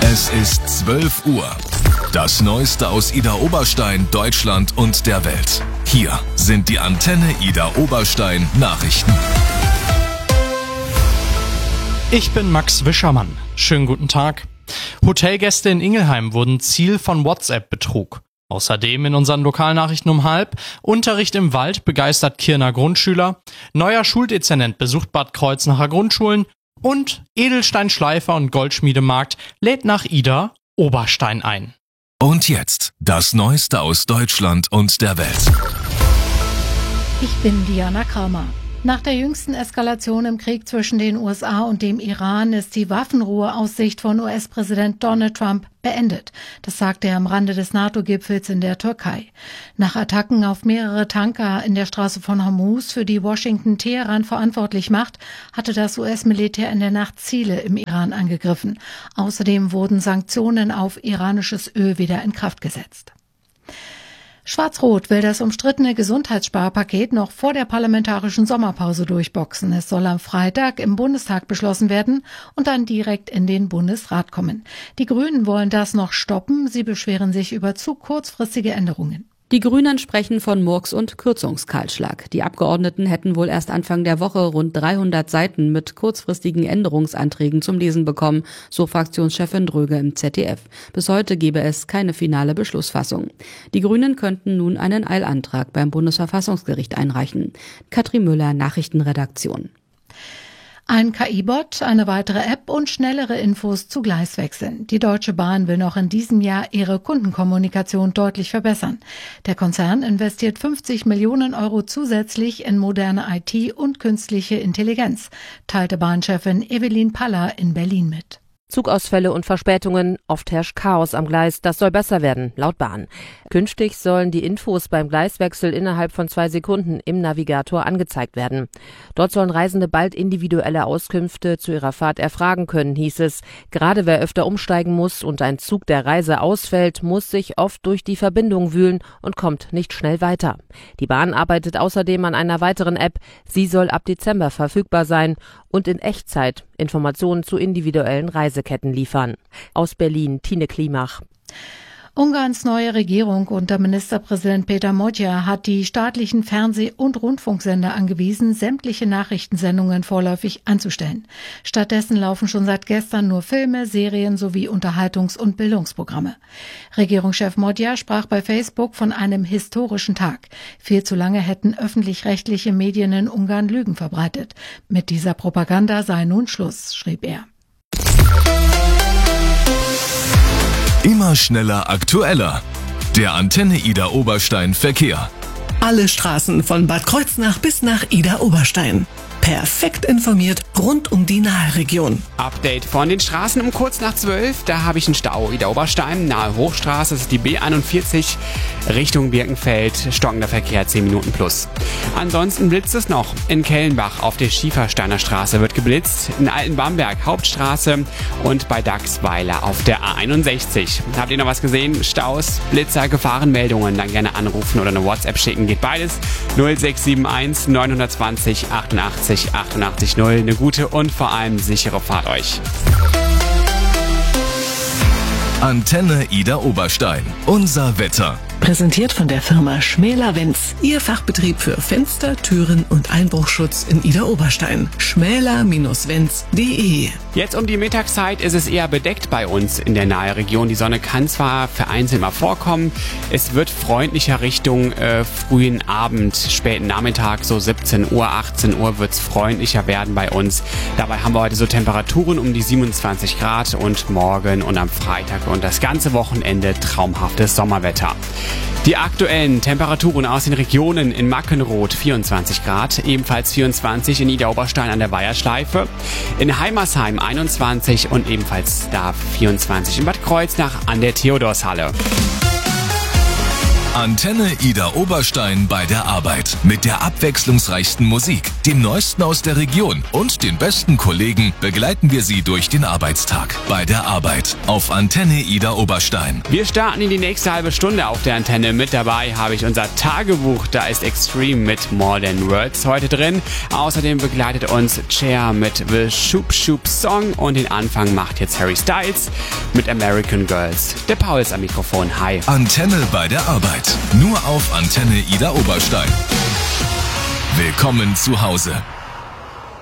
Es ist 12 Uhr. Das Neueste aus Idar Oberstein, Deutschland und der Welt. Hier sind die Antenne Idar Oberstein Nachrichten. Ich bin Max Wischermann. Schönen guten Tag. Hotelgäste in Ingelheim wurden Ziel von WhatsApp-Betrug. Außerdem in unseren Lokalnachrichten um 12:30 Unterricht im Wald begeistert Kirner Grundschüler, neuer Schuldezernent besucht Bad Kreuznacher Grundschulen und Edelsteinschleifer und Goldschmiedemarkt lädt nach Idar Oberstein ein. Und jetzt das Neueste aus Deutschland und der Welt. Ich bin Diana Kramer. Nach der jüngsten Eskalation im Krieg zwischen den USA und dem Iran ist die Waffenruheaussicht von US-Präsident Donald Trump beendet. Das sagte er am Rande des NATO-Gipfels in der Türkei. Nach Attacken auf mehrere Tanker in der Straße von Hormuz, für die Washington Teheran verantwortlich macht, hatte das US-Militär in der Nacht Ziele im Iran angegriffen. Außerdem wurden Sanktionen auf iranisches Öl wieder in Kraft gesetzt. Schwarz-Rot will das umstrittene Gesundheitssparpaket noch vor der parlamentarischen Sommerpause durchboxen. Es soll am Freitag im Bundestag beschlossen werden und dann direkt in den Bundesrat kommen. Die Grünen wollen das noch stoppen. Sie beschweren sich über zu kurzfristige Änderungen. Die Grünen sprechen von Murks- und Kürzungskahlschlag. Die Abgeordneten hätten wohl erst Anfang der Woche rund 300 Seiten mit kurzfristigen Änderungsanträgen zum Lesen bekommen, so Fraktionschefin Dröge im ZDF. Bis heute gebe es keine finale Beschlussfassung. Die Grünen könnten nun einen Eilantrag beim Bundesverfassungsgericht einreichen. Katrin Müller, Nachrichtenredaktion. Ein KI-Bot, eine weitere App und schnellere Infos zu Gleiswechseln. Die Deutsche Bahn will noch in diesem Jahr ihre Kundenkommunikation deutlich verbessern. Der Konzern investiert 50 Millionen Euro zusätzlich in moderne IT und künstliche Intelligenz, teilte Bahnchefin Evelyn Paller in Berlin mit. Zugausfälle und Verspätungen, oft herrscht Chaos am Gleis. Das soll besser werden, laut Bahn. Künftig sollen die Infos beim Gleiswechsel innerhalb von 2 Sekunden im Navigator angezeigt werden. Dort sollen Reisende bald individuelle Auskünfte zu ihrer Fahrt erfragen können, hieß es. Gerade wer öfter umsteigen muss und ein Zug der Reise ausfällt, muss sich oft durch die Verbindung wühlen und kommt nicht schnell weiter. Die Bahn arbeitet außerdem an einer weiteren App. Sie soll ab Dezember verfügbar sein und in Echtzeit Informationen zu individuellen Reiseketten liefern. Aus Berlin, Tine Klimach. Ungarns neue Regierung unter Ministerpräsident Péter Magyar hat die staatlichen Fernseh- und Rundfunksender angewiesen, sämtliche Nachrichtensendungen vorläufig einzustellen. Stattdessen laufen schon seit gestern nur Filme, Serien sowie Unterhaltungs- und Bildungsprogramme. Regierungschef Magyar sprach bei Facebook von einem historischen Tag. Viel zu lange hätten öffentlich-rechtliche Medien in Ungarn Lügen verbreitet. Mit dieser Propaganda sei nun Schluss, schrieb er. Immer schneller, aktueller. Der Antenne Idar Oberstein Verkehr. Alle Straßen von Bad Kreuznach bis nach Idar Oberstein. Perfekt informiert rund um die Nahregion. Update von den Straßen um kurz nach 12. Da habe ich einen Stau. Idar Oberstein, nahe Hochstraße, das ist die B41 Richtung Birkenfeld. Stockender Verkehr, 10 Minuten plus. Ansonsten blitzt es noch. In Kellenbach auf der Schiefersteiner Straße wird geblitzt. In Altenbamberg Hauptstraße und bei Dachsweiler auf der A61. Habt ihr noch was gesehen? Staus, Blitzer, Gefahrenmeldungen? Dann gerne anrufen oder eine WhatsApp schicken. Geht beides. 0671 920 88 88 0. Eine gute und vor allem sichere Fahrt euch. Antenne Idar Oberstein. Unser Wetter. Präsentiert von der Firma Schmäler-Wenz. Ihr Fachbetrieb für Fenster, Türen und Einbruchschutz in Idar Oberstein. schmäler-wenz.de. Jetzt um die Mittagszeit ist es eher bedeckt bei uns in der Nahregion. Die Sonne kann zwar vereinzelt mal vorkommen. Es wird freundlicher Richtung frühen Abend, späten Nachmittag, so 17 Uhr, 18 Uhr wird es freundlicher werden bei uns. Dabei haben wir heute so Temperaturen um die 27 Grad und morgen und am Freitag und das ganze Wochenende traumhaftes Sommerwetter. Die aktuellen Temperaturen aus den Regionen: in Mackenroth 24 Grad, ebenfalls 24 in Idar Oberstein an der Weiherschleife, in Heimersheim 21 und ebenfalls da 24 in Bad Kreuznach an der Theodorshalle. Antenne Ida Oberstein bei der Arbeit. Mit der abwechslungsreichsten Musik, dem Neuesten aus der Region und den besten Kollegen begleiten wir Sie durch den Arbeitstag. Bei der Arbeit auf Antenne Ida Oberstein. Wir starten in die nächste halbe Stunde auf der Antenne. Mit dabei habe ich unser Tagebuch. Da ist Extreme mit More Than Words heute drin. Außerdem begleitet uns Cher mit The Shoop Shoop Song. Und den Anfang macht jetzt Harry Styles mit American Girls. Der Paul ist am Mikrofon. Hi. Antenne bei der Arbeit. Nur auf Antenne Ida Oberstein. Willkommen zu Hause.